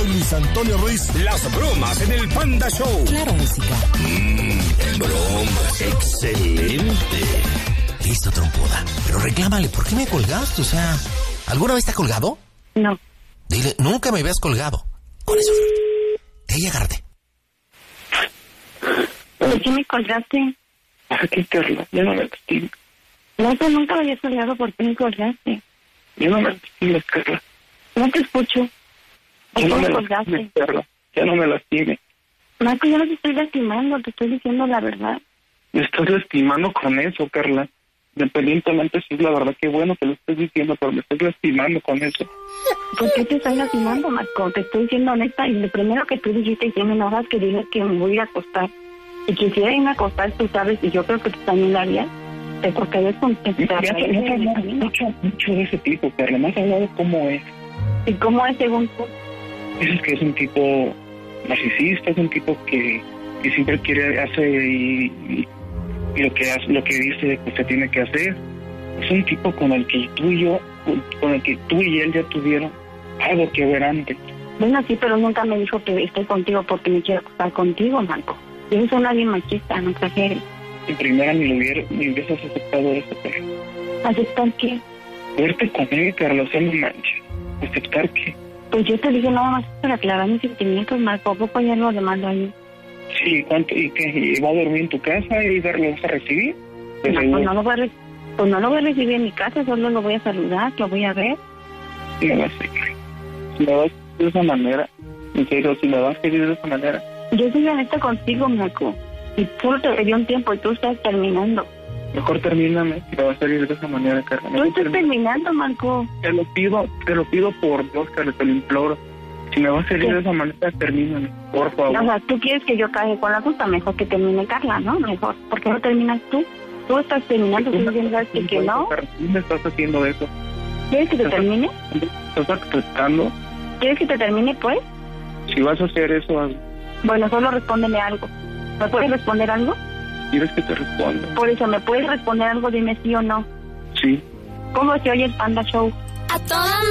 Soy Luis Antonio Ruiz. Las bromas en el Panda Show. Claro, música. Bromas. Excelente. Listo, trompuda. Pero reclámale, ¿por qué me colgaste? O sea, ¿alguna vez te ha colgado? No. Dile, nunca me habías colgado. Con eso. De ahí agárrate. ¿Por qué me colgaste? ¿Para qué, Carla? Ya no me lastimes. No, tú nunca me habías colgado, ¿por qué me colgaste? Ya no me lastimes, Carla. No te escucho. ¿Por Ya qué no me me colgaste? lastimes, Carla. Ya no me lastimes. Marco, yo no te estoy lastimando, te estoy diciendo la verdad. Me estás lastimando con eso, Carla. Independientemente si es la verdad, qué bueno que lo estés diciendo, pero me estás lastimando con eso. ¿Por qué te estás lastimando, Marco? Te estoy diciendo honesta, y lo primero que tú dijiste que me enojas que digas que me voy a ir a acostar. Si quisiera irme a acostar, tú sabes, y yo creo que tú también lo harías, te cortarías con... Mucho de ese tipo, Carla. Me has hablado cómo es. ¿Y cómo es según tú? Dices que es un tipo narcisista, es un tipo que siempre quiere hacer y lo que hace, lo que dice que se tiene que hacer. Es un tipo con el que tú y él ya tuvieron algo que ver antes. Bueno, sí, pero nunca me dijo que estoy contigo porque me quiero acostar contigo, Marco. Yo soy nadie machista, no exageres. En primera ni hubieses aceptado eso, Carla. ¿Aceptar qué? Verte con él, Carla, o sea, no manches. ¿Aceptar qué? Pues yo te dije nada más para aclarar mis sentimientos, Marco. ¿Poco ya lo demando ahí? Sí, ¿cuánto? ¿Y qué? ¿Y va a dormir en tu casa y lo vas a recibir? No, pues no lo voy a recibir en mi casa, solo lo voy a saludar, lo voy a ver. Sí, no sé. Si me vas a decir de esa manera, en serio, si me vas a decir de esa manera. Yo soy honesta contigo, Marco. Y tú te dio un tiempo y tú estás terminando. Mejor termíname, si me vas a salir de esa manera, Carla. Tú estás terminando, Marco. Te lo pido por Dios, Carla, te lo imploro. Si me vas a salir de esa manera, termíname, por favor. O sea, tú quieres que yo caiga con la culpa, mejor que termine Carla, ¿no? Mejor. ¿Por qué no terminas tú? Tú estás terminando, tú piensas que no. ¿Me estás haciendo eso? ¿Quieres que te termine? ¿Estás aceptando? ¿Quieres que te termine, pues? Si vas a hacer eso, hazlo. Bueno, solo respóndeme algo. ¿Me puedes responder algo? ¿Quieres que te responda? Por eso, ¿me puedes responder algo? Dime sí o no. Sí. ¿Cómo se oye el Panda Show? A toda